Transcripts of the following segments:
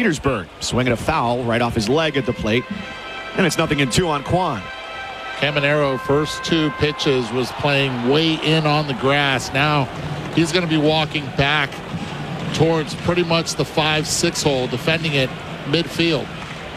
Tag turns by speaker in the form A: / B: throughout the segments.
A: Petersburg. Swinging a foul right off his leg at the plate. And it's 0-2 on Kwan.
B: Caminero, first two pitches, was playing way in on the grass. Now he's going to be walking back towards pretty much the 5-6 hole, defending it midfield.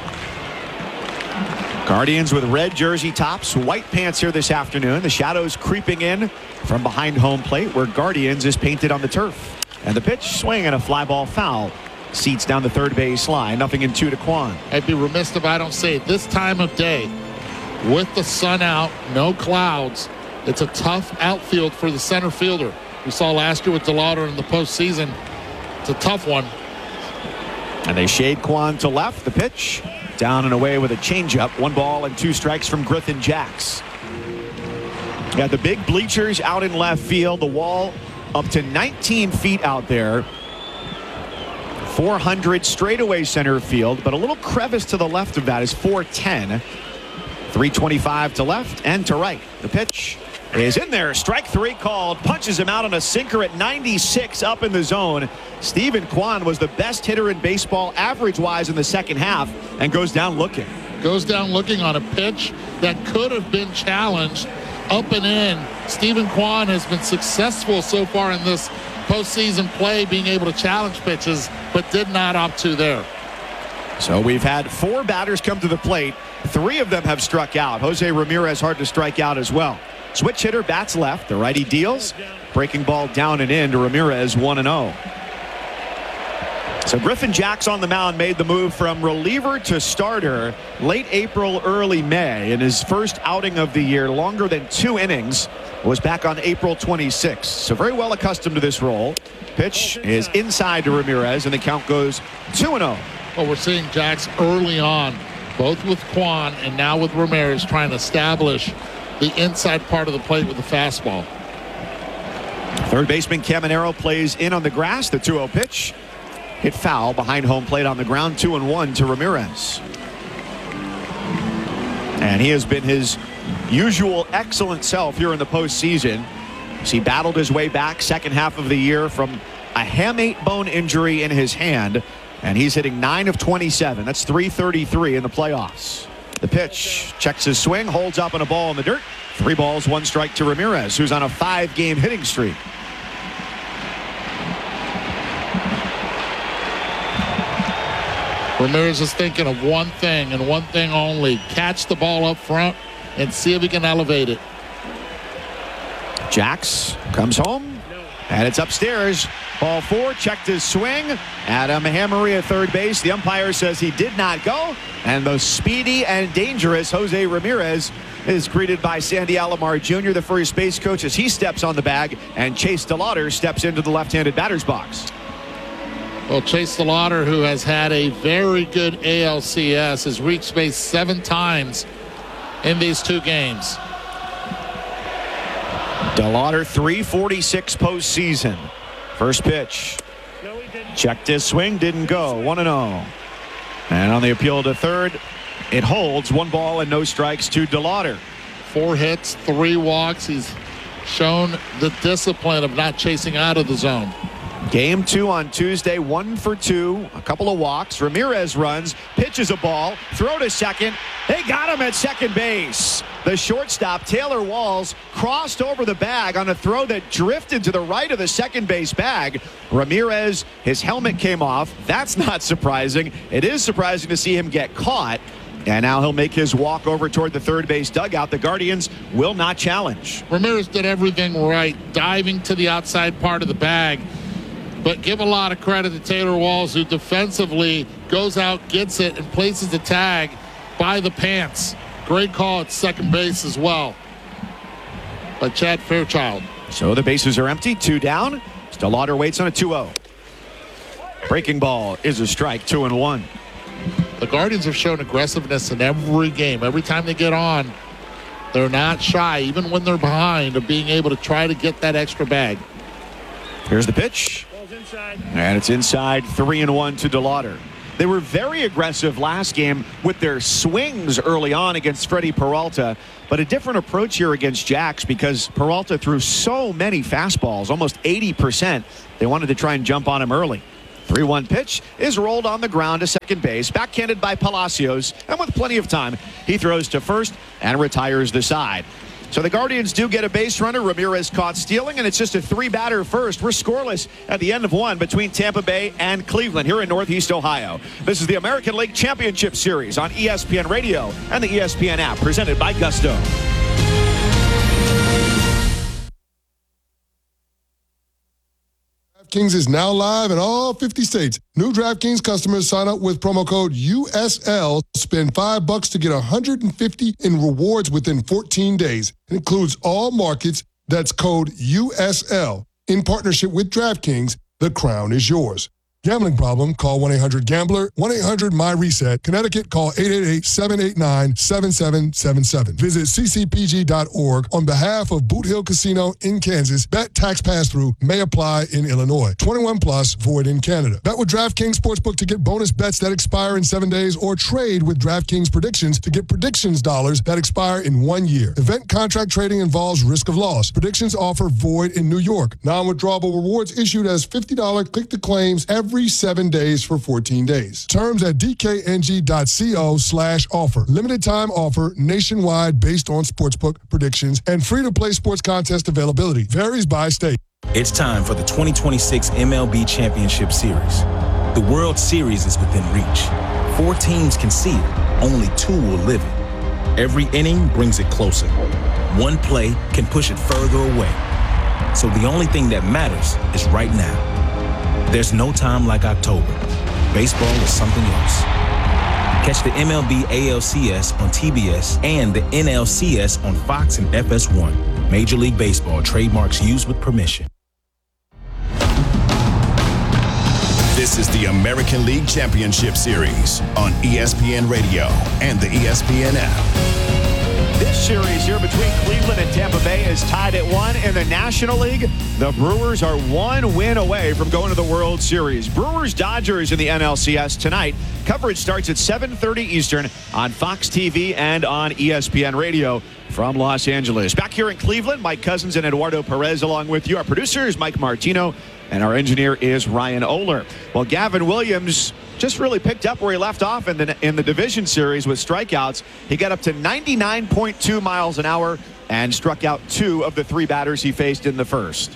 A: Guardians with red jersey tops, white pants here this afternoon. The shadows creeping in from behind home plate where Guardians is painted on the turf. And the pitch, swing and a fly ball foul. Seats down the third base line. 0-2 to Kwan.
B: I'd be remiss if I don't say it. This time of day, with the sun out, no clouds, it's a tough outfield for the center fielder. We saw last year with DeLauder in the postseason. It's a tough one.
A: And they shade Kwan to left. The pitch down and away with a changeup. 1 ball and 2 strikes from Griffin Jax. Got the big bleachers out in left field. The wall up to 19 feet out there. 400 straightaway center field, but a little crevice to the left of that is 410. 325 to left and to right. The pitch is in there. Strike 3 called. Punches him out on a sinker at 96 up in the zone. Steven Kwan was the best hitter in baseball average-wise in the second half and goes down looking.
B: Goes down looking on a pitch that could have been challenged up and in. Steven Kwan has been successful so far in this postseason play, being able to challenge pitches, but did not opt to there.
A: So we've had 4 batters come to the plate. 3 of them have struck out. Jose Ramirez hard to strike out as well. Switch hitter bats left. The righty deals. Breaking ball down and in to Ramirez, 1-0. So Griffin Jax on the mound made the move from reliever to starter late April, early May. In his first outing of the year, longer than 2 innings, was back on April 26th. So very well accustomed to this role. Pitch is inside to Ramirez, and the count goes 2-0.
B: Well, we're seeing Jax early on, both with Kwan and now with Ramirez, trying to establish the inside part of the plate with the fastball.
A: Third baseman Caminero plays in on the grass. The 2-0 pitch hit foul behind home plate on the ground. 2-1 to Ramirez. And he has been his usual excellent self here in the postseason. He battled his way back second half of the year from a hamate bone injury in his hand. And he's hitting 9 of 27. That's .333 in the playoffs. The pitch, checks his swing, holds up on a ball in the dirt. 3 balls, 1 strike to Ramirez, who's on a 5-game hitting streak.
B: Ramirez is thinking of one thing and one thing only. Catch the ball up front and see if he can elevate it.
A: Jax comes home, and it's upstairs. Ball 4, checked his swing. Adam Hammery at third base. The umpire says he did not go. And the speedy and dangerous Jose Ramirez is greeted by Sandy Alomar Jr., the first base coach, as he steps on the bag. And Chase DeLauder steps into the left-handed batter's box.
B: Well, Chase DeLauder, who has had a very good ALCS, has reached base 7 times in these 2 games.
A: DeLauder, .346 postseason. First pitch. Checked his swing, didn't go. 1-0. And on the appeal to third, it holds. 1 ball and no strikes to DeLauder.
B: 4 hits, 3 walks. He's shown the discipline of not chasing out of the zone.
A: Game 2 on Tuesday, 1 for 2, a couple of walks. Ramirez runs, pitches a ball, throw to second. They got him at second base. The shortstop, Taylor Walls, crossed over the bag on a throw that drifted to the right of the second base bag. Ramirez, his helmet came off. That's not surprising. It is surprising to see him get caught. And now he'll make his walk over toward the third base dugout. The Guardians will not challenge.
B: Ramirez did everything right, diving to the outside part of the bag. But give a lot of credit to Taylor Walls, who defensively goes out, gets it, and places the tag by the pants. Great call at second base as well by Chad Fairchild.
A: So the bases are empty, 2 down. DeLauder waits on a 2-0. Breaking ball is a strike, 2-1.
B: The Guardians have shown aggressiveness in every game. Every time they get on, they're not shy, even when they're behind, of being able to try to get that extra bag.
A: Here's the pitch. And it's inside, 3-1 to DeLauder. They were very aggressive last game with their swings early on against Freddie Peralta, but a different approach here against Jax because Peralta threw so many fastballs, almost 80%. They wanted to try and jump on him early. 3-1 pitch is rolled on the ground to second base, backhanded by Palacios, and with plenty of time, he throws to first and retires the side. So the Guardians do get a base runner. Ramirez caught stealing, and it's just a 3-batter first. We're scoreless at the end of one between Tampa Bay and Cleveland here in Northeast Ohio. This is the American League Championship Series on ESPN Radio and the ESPN app, presented by Gusto.
C: DraftKings is now live in all 50 states. New DraftKings customers sign up with promo code USL. Spend $5 to get $150 in rewards within 14 days. It includes all markets. That's code USL. In partnership with DraftKings, the crown is yours. Gambling problem? Call 1-800-GAMBLER. 1-800-MY-RESET. Connecticut, call 888-789-7777. Visit ccpg.org on behalf of Boot Hill Casino in Kansas. Bet tax pass-through may apply in Illinois. 21 plus, void in Canada. Bet with DraftKings Sportsbook to get bonus bets that expire in 7 days, or trade with DraftKings Predictions to get predictions dollars that expire in 1 year. Event contract trading involves risk of loss. Predictions offer void in New York. Non-withdrawable rewards issued as $50 click-to-claims every 7 days for 14 days. Terms at dkng.co/offer. Limited time offer nationwide based on sportsbook predictions and free-to-play sports contest availability. Varies by state.
D: It's time for the 2026 MLB Championship Series. The World Series is within reach. 4 teams can see it. Only 2 will live it. Every inning brings it closer. One play can push it further away. So the only thing that matters is right now. There's no time like October. Baseball is something else. Catch the MLB ALCS on TBS and the NLCS on Fox and FS1. Major League Baseball trademarks used with permission.
E: This is the American League Championship Series on ESPN Radio and the ESPN app.
A: This series here between Cleveland and Tampa Bay is tied at 1 in the National League. The Brewers are 1 win away from going to the World Series. Brewers-Dodgers in the NLCS tonight. Coverage starts at 7:30 Eastern on Fox TV and on ESPN Radio from Los Angeles. Back here in Cleveland, Mike Cousins and Eduardo Perez along with you. Our producer is Mike Martino, and our engineer is Ryan Oler. Well, Gavin Williams just really picked up where he left off in the division series with strikeouts. He got up to 99.2 miles an hour and struck out 2 of the 3 batters he faced in the first.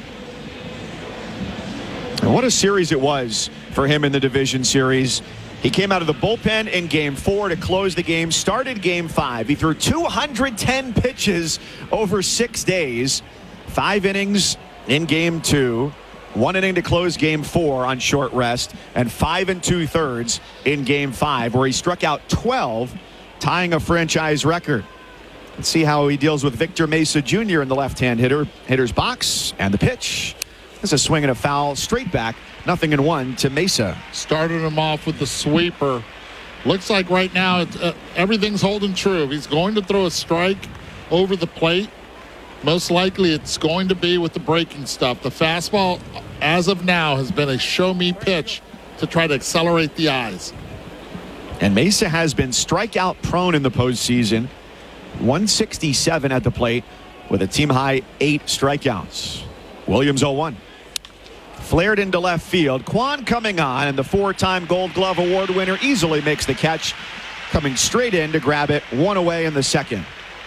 A: And what a series it was for him in the division series. He came out of the bullpen in Game 4 to close the game, started Game 5. He threw 210 pitches over 6 days, 5 innings in Game 2. 1 inning to close Game 4 on short rest, and 5 2/3 in Game 5, where he struck out 12, tying a franchise record. Let's see how he deals with Victor Mesa Jr. in the left-hand hitter's box, and the pitch. This is a swing and a foul straight back, 0-1 to Mesa.
B: Started him off with the sweeper. Looks like right now everything's holding true. He's going to throw a strike over the plate. Most likely it's going to be with the breaking stuff. The fastball, as of now, has been a show-me pitch to try to accelerate the eyes.
A: And Mesa has been strikeout prone in the postseason. 167 at the plate with a team-high 8 strikeouts. Williams 0-1. Flared into left field. Kwan coming on, and the 4-time Gold Glove Award winner easily makes the catch, coming straight in to grab it 1 away in the second.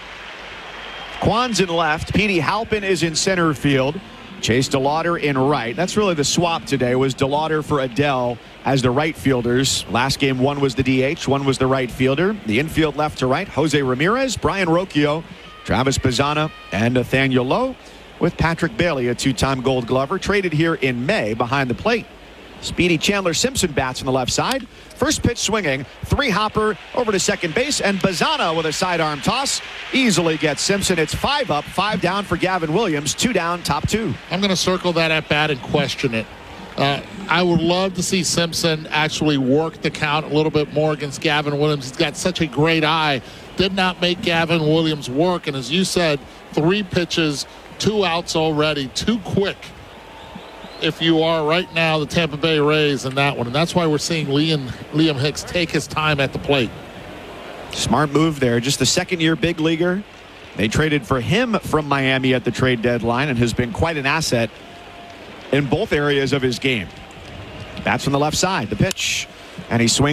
A: Kwan's in left. Petey Halpin is in center field. Chase DeLauder in right. That's really the swap today, was DeLauder for Adell as the right fielders. Last game, one was the DH, one was the right fielder. The infield left to right, Jose Ramirez, Brian Rocchio, Travis Bazzana, and Nathaniel Lowe, with Patrick Bailey, a 2-time Gold Glover, traded here in May behind the plate. Speedy Chandler Simpson bats on the left side. First pitch swinging, 3-hopper over to second base, and Bazzana with a sidearm toss easily gets Simpson. It's 5 up, 5 down for Gavin Williams, 2 down, top 2.
B: I'm going to circle that at bat and question it. I would love to see Simpson actually work the count a little bit more against Gavin Williams. He's got such a great eye. Did not make Gavin Williams work, and as you said, 3 pitches, 2 outs already, too quick. If you are right now the Tampa Bay Rays in that one. And that's why we're seeing Liam Hicks take his time at the plate.
A: Smart move there. Just the second-year big leaguer. They traded for him from Miami at the trade deadline and has been quite an asset in both areas of his game. Bats from the left side. The pitch. And he swings.